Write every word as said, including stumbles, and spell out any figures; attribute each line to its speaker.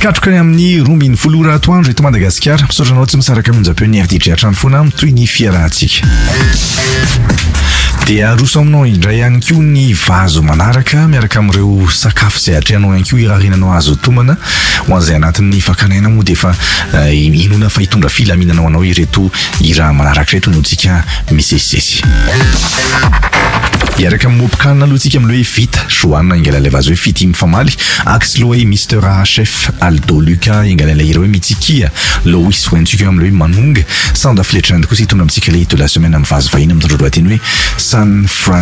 Speaker 1: Mikatroka amin'ny rombiny folo ora atoandro eto Madagasikara. Misaotranao tsy misaraka amin'izapeo ny F D J hatrany foana toy ny fiarahantsika. Dia aroso aminao indray ihany koa ny vazo manaraka miaraka amin'ireo sakafo izay atrehanao ihany koa irarinanao azo tomana ho an'izay anatin'ny fakanaina moa dia efa inona fa hitondra filaminanao anao ireto ira manaraka ireto no tsika misesisesy. Iaraka mompokanina aloha tsika amin'ilay hoe vita Joanna ingalan'ilay vazo hoe fity mifamaly Ax lo hoe Mister Chef Aldo Luca ingalan'ilay hira hoe mitsikia Lois hoentsika amin'ilay hoe manonga Sanda Fletchland kosa hitondra amintsika ilay hit de la semaine amin'ny vazo vahiny amin'ny tondro lohateny hoe San Fran